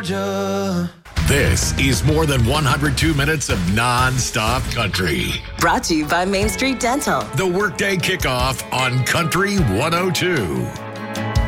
Georgia. This is more than 102 minutes of non-stop country. Brought to you by Main Street Dental. The workday kickoff on Country 102.